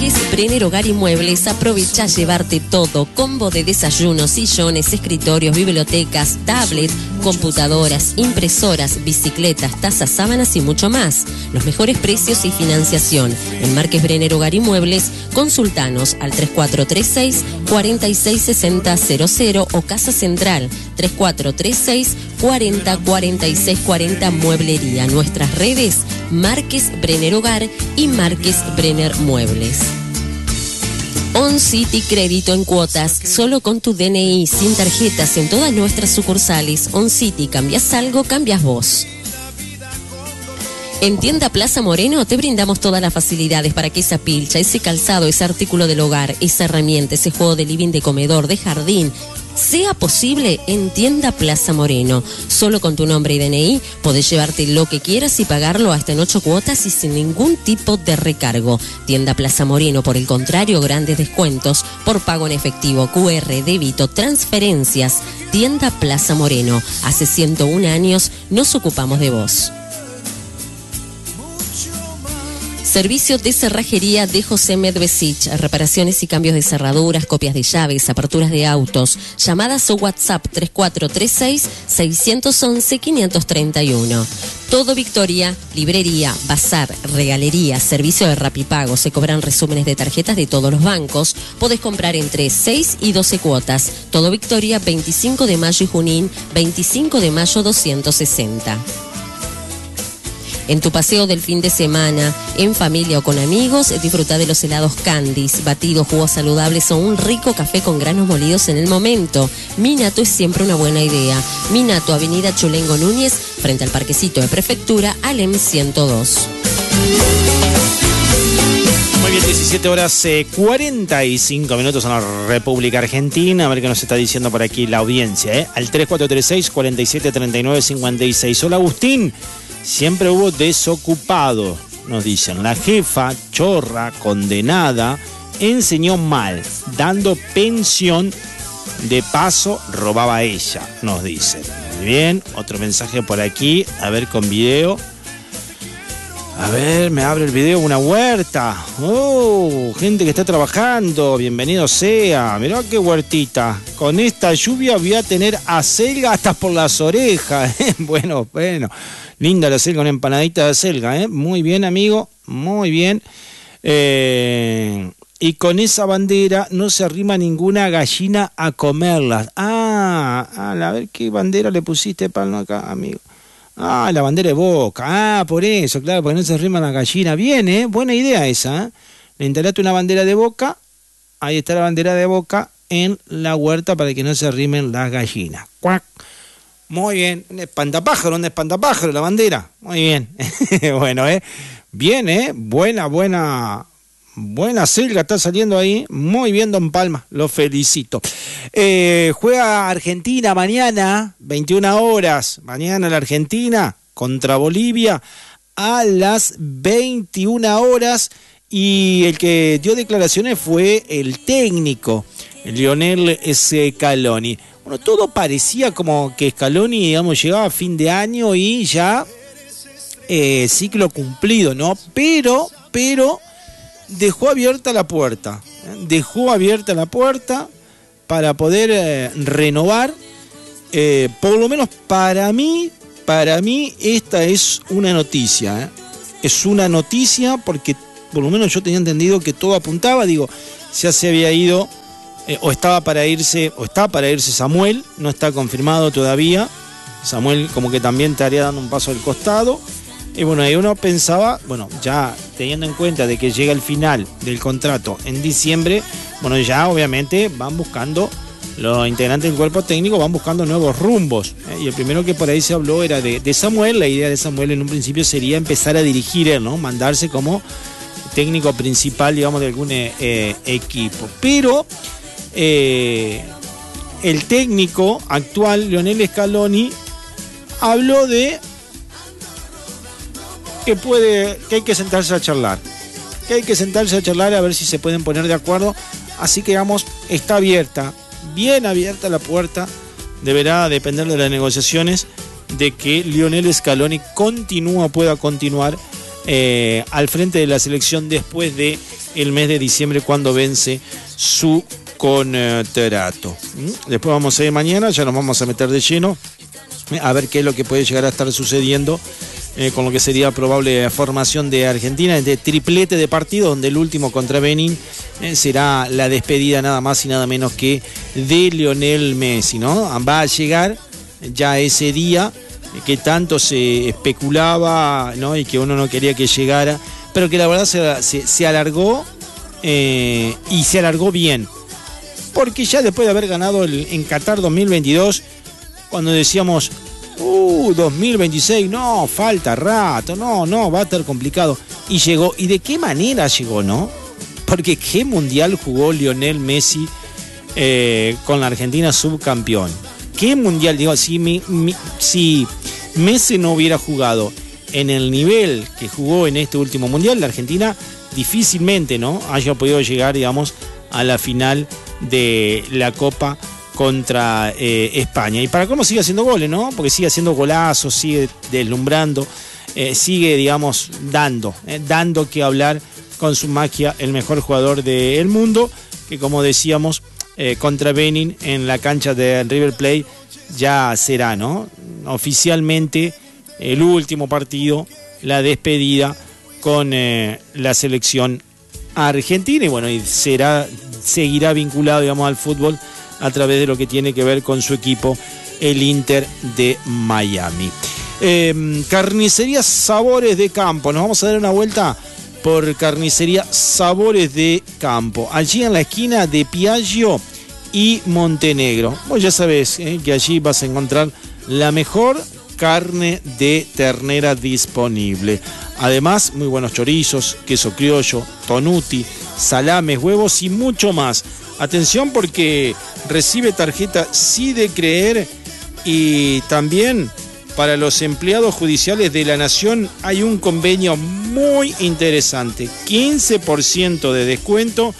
Marques Brenner Hogar y Muebles aprovecha a llevarte todo: combo de desayunos, sillones, escritorios, bibliotecas, tablets, computadoras, impresoras, bicicletas, tazas, sábanas y mucho más. Los mejores precios y financiación. En Marques Brenner Hogar y Muebles, consultanos al 3436 466000 o Casa Central 3436 40 46 40 Mueblería. Nuestras redes: Marques Brenner Hogar y Marques Brenner Muebles. On City Crédito en cuotas, solo con tu DNI, sin tarjetas, en todas nuestras sucursales. On City, cambias algo, cambias vos. En Tienda Plaza Moreno te brindamos todas las facilidades para que esa pilcha, ese calzado, ese artículo del hogar, esa herramienta, ese juego de living, de comedor, de jardín, sea posible en Tienda Plaza Moreno. Solo con tu nombre y DNI podés llevarte lo que quieras y pagarlo hasta en 8 cuotas y sin ningún tipo de recargo. Tienda Plaza Moreno, por el contrario, grandes descuentos por pago en efectivo, QR, débito, transferencias. Tienda Plaza Moreno. Hace 101 años nos ocupamos de vos. Servicio de cerrajería de José Medvesich, reparaciones y cambios de cerraduras, copias de llaves, aperturas de autos, llamadas o WhatsApp 3436-611-531. Todo Victoria, librería, bazar, regalería, servicio de Rapipago, se cobran resúmenes de tarjetas de todos los bancos, podés comprar entre 6 y 12 cuotas. Todo Victoria, 25 de mayo y Junín, 25 de mayo 260. En tu paseo del fin de semana, en familia o con amigos, disfruta de los helados Candies, batidos, jugos saludables o un rico café con granos molidos en el momento. Minato es siempre una buena idea. Minato, Avenida Chulengo Núñez, frente al Parquecito de Prefectura, Alem 102. Muy bien, 17 horas 45 minutos en la República Argentina. A ver qué nos está diciendo por aquí la audiencia, al 3436-4739-56. Hola, Agustín. Siempre hubo desocupado, nos dicen. La jefa, chorra, condenada, enseñó mal, dando pensión. De paso, robaba ella, nos dicen. Muy bien, otro mensaje por aquí. A ver, con video. A ver, me abre el video una huerta. Oh, gente que está trabajando. Bienvenido sea. Mirá qué huertita. Con esta lluvia voy a tener acelga hasta por las orejas. Bueno. Linda la acelga, una empanadita de acelga, Muy bien, amigo. Muy bien. Y con esa bandera no se arrima ninguna gallina a comerlas. A ver qué bandera le pusiste, Palma, acá, amigo. La bandera de Boca. Por eso, claro, porque no se arrima la gallina. Bien, buena idea esa, Le instalaste una bandera de Boca. Ahí está la bandera de Boca en la huerta para que no se arrimen las gallinas. ¡Cuac! Muy bien. Un espantapájaro la bandera. Muy bien. Bueno, bien, buena selga está saliendo ahí. Muy bien, don Palma, lo felicito. Juega Argentina mañana, 21 horas. Mañana la Argentina contra Bolivia a las 21 horas. Y el que dio declaraciones fue el técnico, Lionel Scaloni. Bueno, todo parecía como que Scaloni, digamos, llegaba a fin de año y ya ciclo cumplido, ¿no? Pero dejó abierta la puerta. Para poder renovar. Por lo menos para mí esta es una noticia. Es una noticia porque por lo menos yo tenía entendido que todo apuntaba, ya se había ido, o está para irse Samuel, no está confirmado todavía. Samuel como que también estaría dando un paso al costado. Y bueno, ahí uno pensaba, ya teniendo en cuenta de que llega el final del contrato en diciembre, ya obviamente van buscando, los integrantes del cuerpo técnico van buscando nuevos rumbos. Y el primero que por ahí se habló era de Samuel. La idea de Samuel en un principio sería empezar a dirigir él, ¿no? Mandarse como técnico principal, digamos, de algún equipo. Pero el técnico actual, Lionel Scaloni, habló de que hay que sentarse a charlar. A ver si se pueden poner de acuerdo. Así que, digamos, está abierta, bien abierta la puerta. Deberá depender de las negociaciones de que Lionel Scaloni pueda continuar al frente de la selección después de el mes de diciembre, cuando vence su contrato. Después vamos a ir mañana, ya nos vamos a meter de lleno a ver qué es lo que puede llegar a estar sucediendo con lo que sería probable formación de Argentina, de triplete de partido, donde el último contra Benín será la despedida nada más y nada menos que de Lionel Messi, ¿no? Va a llegar ya ese día que tanto se especulaba, ¿no? Y que uno no quería que llegara, pero que la verdad se alargó, y se alargó bien, porque ya después de haber ganado en Qatar 2022, cuando decíamos 2026, no, falta rato, no, va a estar complicado, y llegó. ¿Y de qué manera llegó, no? Porque qué mundial jugó Lionel Messi con la Argentina subcampeón. ¿Qué mundial? Digo, si Messi no hubiera jugado en el nivel que jugó en este último mundial, la Argentina difícilmente, ¿no?, haya podido llegar, digamos, a la final de la Copa contra España. Y para cómo sigue haciendo goles, ¿no? Porque sigue haciendo golazos, sigue deslumbrando, sigue, digamos, dando que hablar con su magia, el mejor jugador del mundo, que como decíamos, contra Benin en la cancha de River Plate ya será, ¿no?, oficialmente el último partido, la despedida con la selección argentina, y bueno, y seguirá vinculado, digamos, al fútbol a través de lo que tiene que ver con su equipo, el Inter de Miami. Carnicería Sabores de Campo, nos vamos a dar una vuelta por Carnicería Sabores de Campo, allí en la esquina de Piaggio y Montenegro. Vos ya sabés que allí vas a encontrar la mejor carne de ternera disponible. Además, muy buenos chorizos, queso criollo, tonuti, salames, huevos y mucho más. Atención, porque recibe tarjeta Sí de Creer, y también para los empleados judiciales de la Nación hay un convenio muy interesante. 15% de descuento,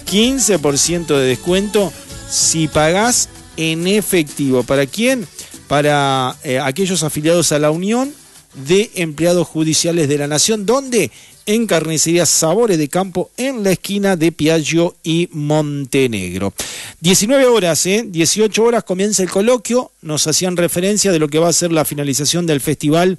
15% de descuento si pagás en efectivo. ¿Para quién? Para aquellos afiliados a la Unión de Empleados Judiciales de la Nación. ¿Dónde? En Carnicería Sabores de Campo, en la esquina de Piaggio y Montenegro. 19 horas, 18 horas comienza el coloquio. Nos hacían referencia de lo que va a ser la finalización del Festival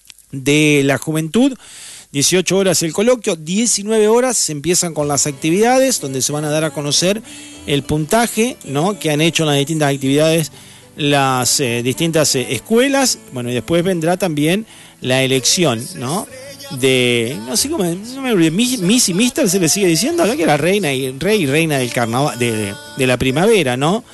de la Juventud. 18 horas el coloquio, 19 horas se empiezan con las actividades, donde se van a dar a conocer el puntaje, ¿no?, que han hecho en las distintas actividades las distintas escuelas. Bueno, y después vendrá también la elección, ¿no?, de, no sé cómo, no me olvidé, Miss y Mister se le sigue diciendo, ¿no?, que era rey y reina del carnaval, de la primavera, ¿no?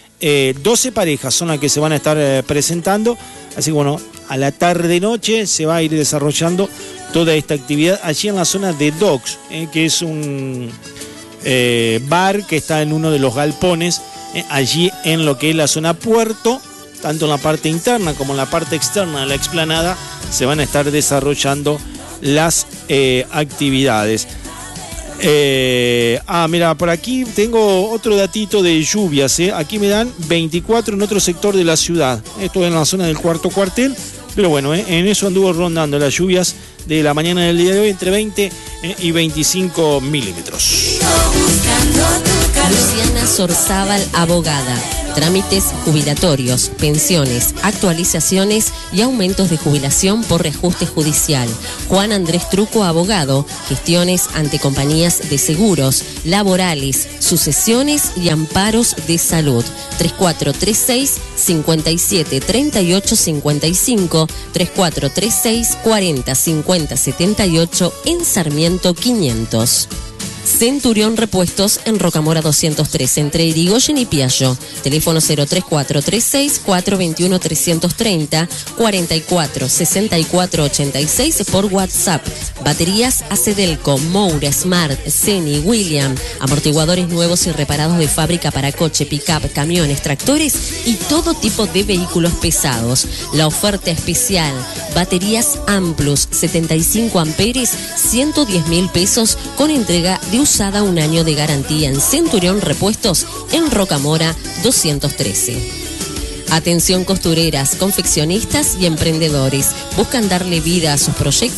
12 parejas son las que se van a estar presentando, así que bueno, a la tarde-noche se va a ir desarrollando toda esta actividad allí en la zona de Docks, que es un bar que está en uno de los galpones, allí en lo que es la zona puerto. Tanto en la parte interna como en la parte externa de la explanada se van a estar desarrollando las actividades. Mira, por aquí tengo otro datito de lluvias, Aquí me dan 24 en otro sector de la ciudad. Esto es en la zona del Cuarto Cuartel, pero bueno, en eso anduvo rondando las lluvias de la mañana del día de hoy, entre 20 y 25 milímetros. Luciana Sorzábal, abogada. Trámites jubilatorios, pensiones, actualizaciones y aumentos de jubilación por reajuste judicial. Juan Andrés Truco, abogado. Gestiones ante compañías de seguros, laborales, sucesiones y amparos de salud. 3436 57 38 55, 3436 40 50 78 en Sarmiento 500. Centurión Repuestos en Rocamora 203, entre Irigoyen y Piaggio. Teléfono 03436 421 330 44 64 86 por WhatsApp. Baterías Acedelco, Moura, Smart, Ceni, William. Amortiguadores nuevos y reparados de fábrica para coche, pick-up, camiones, tractores y todo tipo de vehículos pesados. La oferta especial: baterías Amplus 75 amperes, 110.000 pesos con entrega de usada, un año de garantía en Centurión Repuestos en Rocamora 213. Atención costureras, confeccionistas y emprendedores. ¿Buscan darle vida a sus proyectos?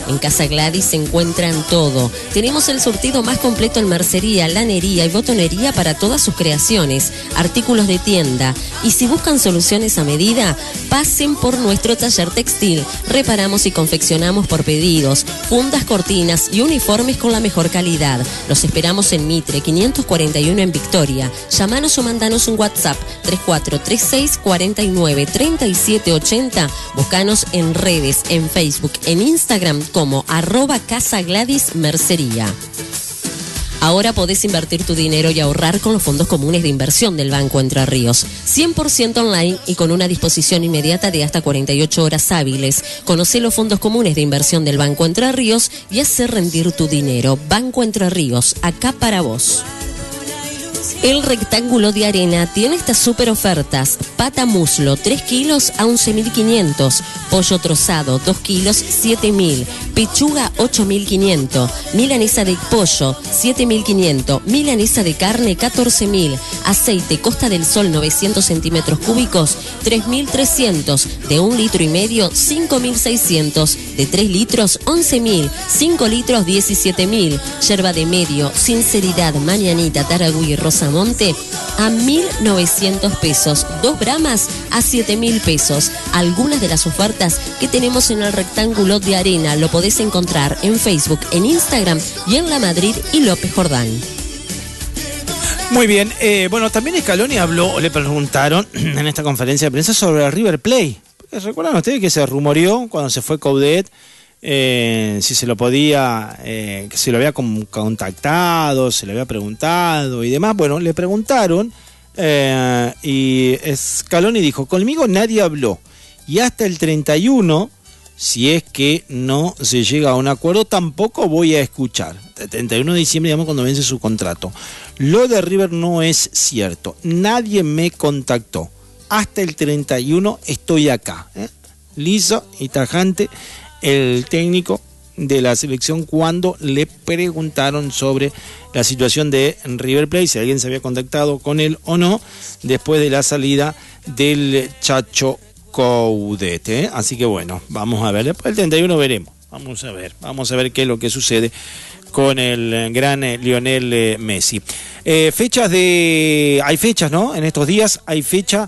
En Casa Gladys se encuentran todo. Tenemos el surtido más completo en mercería, lanería y botonería para todas sus creaciones, artículos de tienda. Y si buscan soluciones a medida, pasen por nuestro taller textil. Reparamos y confeccionamos por pedidos, fundas, cortinas y uniformes con la mejor calidad. Los esperamos en Mitre 541 en Victoria. Llámanos o mandanos un WhatsApp 3436 49 37 80. Búscanos en redes, en Facebook, en Instagram como @Casa Gladys Mercería. Ahora podés invertir tu dinero y ahorrar con los fondos comunes de inversión del Banco Entre Ríos. 100% online y con una disposición inmediata de hasta 48 horas hábiles. Conocé los fondos comunes de inversión del Banco Entre Ríos y hacer rendir tu dinero. Banco Entre Ríos, acá para vos. El rectángulo de arena tiene estas super ofertas. Pata muslo, 3 kilos a 11.500. Pollo trozado, 2 kilos, 7.000. Pechuga, 8.500. Milanesa de pollo, 7.500. Milanesa de carne, 14.000. Aceite Costa del Sol, 900 centímetros cúbicos, 3.300. De 1,5 litros, 5.600. De 3 litros, 11.000. 5 litros, 17.000. Yerba de medio, Sinceridad, Mañanita, Taragüí y Rosamonte a 1.900 pesos. 2 bramas a 7.000 pesos. Algunas de las ofertas que tenemos en el rectángulo de arena lo podés encontrar en Facebook, en Instagram y en La Madrid y López Jordán. Muy bien, bueno, también Scaloni habló, le preguntaron en esta conferencia de prensa sobre el River Plate. ¿Recuerdan ustedes que se rumoreó cuando se fue Coudet? Si se lo podía, que se lo había contactado, se le había preguntado y demás. Bueno, le preguntaron y Scaloni dijo: conmigo nadie habló y hasta el 31, si es que no se llega a un acuerdo, tampoco voy a escuchar. El 31 de diciembre, digamos, cuando vence su contrato. Lo de River no es cierto, nadie me contactó. Hasta el 31 estoy acá, liso y tajante el técnico de la selección cuando le preguntaron sobre la situación de River Plate, si alguien se había contactado con él o no, después de la salida del Chacho Coudet. Así que bueno, vamos a ver, después del 31 veremos, vamos a ver qué es lo que sucede con el gran Lionel Messi. Hay fechas, ¿no? En estos días hay fecha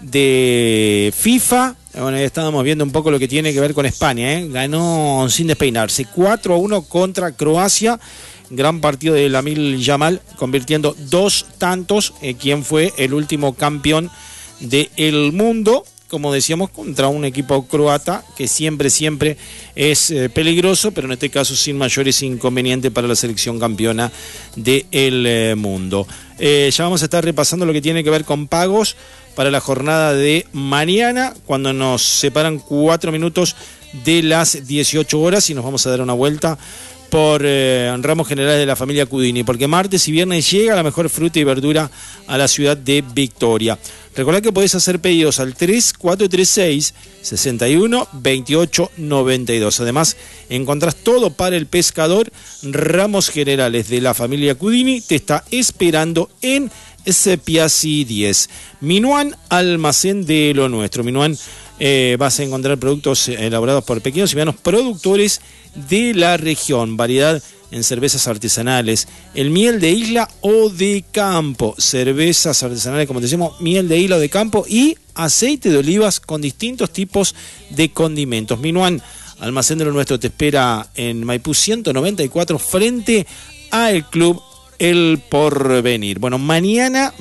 de FIFA. Bueno, ya estábamos viendo un poco lo que tiene que ver con España, ganó sin despeinarse, 4-1 contra Croacia, gran partido de Lamine Yamal, convirtiendo 2 tantos, quien fue el último campeón del mundo, como decíamos, contra un equipo croata que siempre es peligroso, pero en este caso sin mayores inconvenientes para la selección campeona del mundo. Ya vamos a estar repasando lo que tiene que ver con pagos para la jornada de mañana, cuando nos separan 4 minutos de las 18 horas y nos vamos a dar una vuelta por ramos generales de la familia Cudini, porque martes y viernes llega la mejor fruta y verdura a la ciudad de Victoria. Recordad que podés hacer pedidos al 3436 61 28 92. Además, encontrás todo para el pescador. Ramos generales de la familia Cudini te está esperando en Piazzi 10. Minuan, almacén de lo nuestro. Minuan, vas a encontrar productos elaborados por pequeños y medianos productores de la región, variedad en cervezas artesanales, el miel de isla o de campo, cervezas artesanales, como decimos, miel de isla o de campo y aceite de olivas con distintos tipos de condimentos. Minuan, almacén de lo nuestro, te espera en Maipú 194 frente al Club El Porvenir. Bueno, mañana